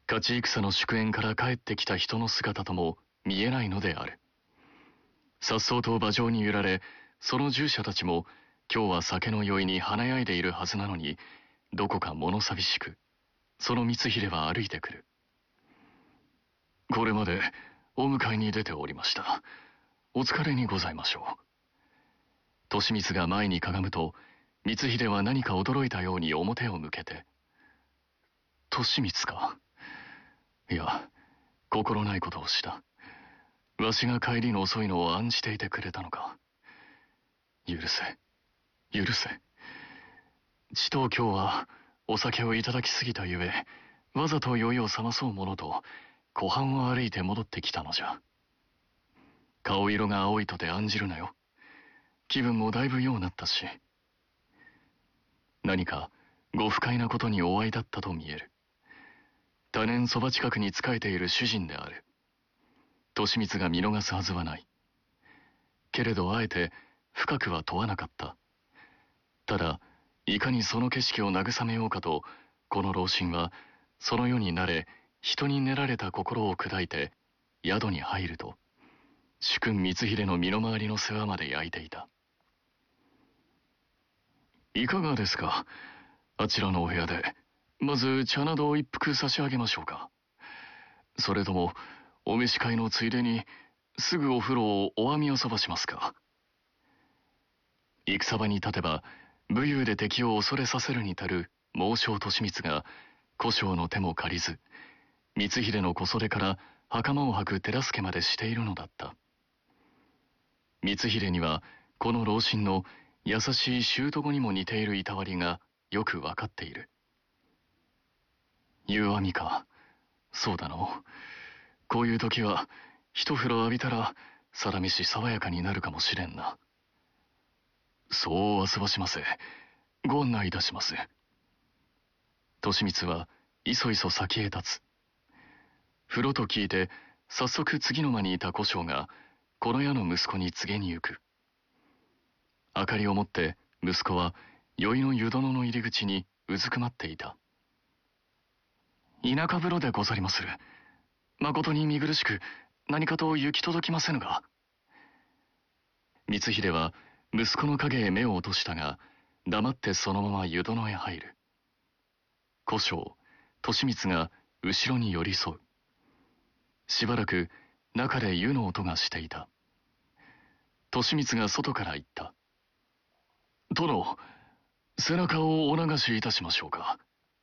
勝ち戦の祝宴から帰ってきた人の姿とも見えないのである。颯爽と馬上に揺られ、その従者たちも今日は酒の酔いに華やいでいるはずなのに、どこか物寂しく、その光秀は歩いてくる。これまでお迎えに出ておりました。お疲れにございましょう。利光が前にかがむと、光秀は何か驚いたように表を向けて、利光か。いや、心ないことをした。わしが帰りの遅いのを案じていてくれたのか。許せ、許せ。ちと今日はお酒をいただきすぎたゆえ、わざと酔いを覚まそうものと、湖畔を歩いて戻ってきたのじゃ。顔色が青いとて案じるなよ。気分もだいぶ良うなったし。何かご不快なことにお会いだったと見える。多年そば近くに仕えている主人である。利光が見逃すはずはない。けれどあえて深くは問わなかった。ただ、いかにその景色を慰めようかと、この老臣はその世に慣れ、人に練られた心を砕いて宿に入ると、主君光秀の身の回りの世話まで焼いていた。いかがですか、あちらのお部屋で。まず茶などを一服差し上げましょうか。それともお召し会のついでにすぐお風呂をお網をそばしますか。戦場に立てば武勇で敵を恐れさせるに足る猛将利光が小姓の手も借りず、光秀の小袖から袴を履く手助けまでしているのだった。光秀にはこの老臣の優しい姑にも似ているいたわりがよくわかっている。湯あみか。そうだの。こういう時は一風呂浴びたらサラメシ爽やかになるかもしれんな。そうあそばしませ。ご案内いたします。利光はいそいそ先へ立つ。風呂と聞いて早速次の間にいた小姓がこの家の息子に告げに行く。明かりを持って息子は宵の湯殿の入り口にうずくまっていた。田舎風呂でござりまする。まことに見苦しく何かと行き届きませぬが。光秀は息子の影へ目を落としたが、黙ってそのまま湯殿へ入る。小姓利光が後ろに寄り添う。しばらく中で湯の音がしていた。利光が外から言った。殿、背中をお流しいたしましょうか。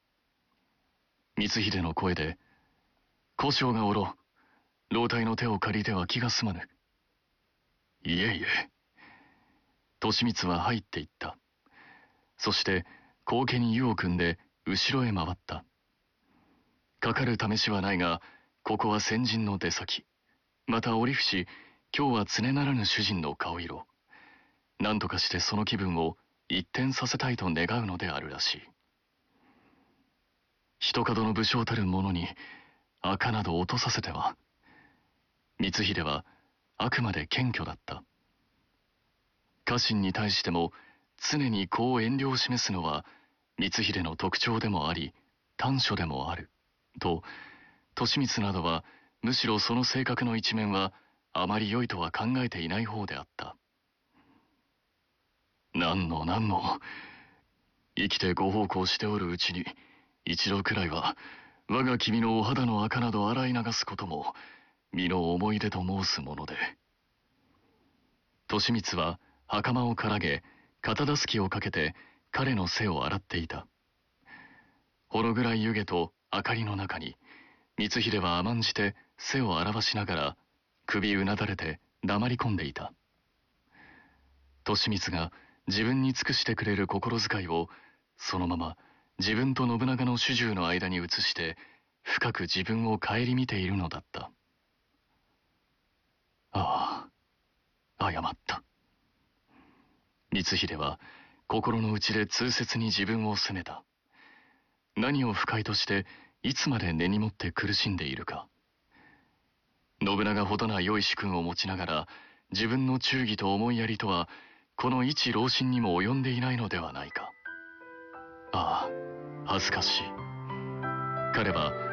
光秀の声で、小姓がおろう。老体の手を借りては気が済まぬ。いえいえ。利光は入っていった。そして高家に湯を汲んで後ろへ回った。かかる試しはないが、ここは先人の出先。また折節、今日は常ならぬ主人の顔色。何とかしてその気分を一転させたいと願うのであるらしい。一門の武将たる者に赤など落とさせては。光秀はあくまで謙虚だった。家臣に対しても常にこう遠慮を示すのは光秀の特徴でもあり短所でもあると、利光などはむしろその性格の一面はあまり良いとは考えていない方であった。なんの生きてご奉公しておるうちに一度くらいは我が君のお肌の赤など洗い流すことも身の思い出と申すもので。利光は袴をからげ肩たすきをかけて彼の背を洗っていた。ほろ暗い湯気と明かりの中に光秀は甘んじて背を洗わしながら首うなだれて黙り込んでいた。利光が自分に尽くしてくれる心遣いをそのまま自分と信長の主従の間に移して深く自分を顧みているのだった。ああ、謝った。光秀は心の内で痛切に自分を責めた。何を不快としていつまで根に持って苦しんでいるか。信長ほどな良い主君を持ちながら自分の忠義と思いやりとはこの一老臣にも及んでいないのではないか。ああ、恥ずかしい。彼は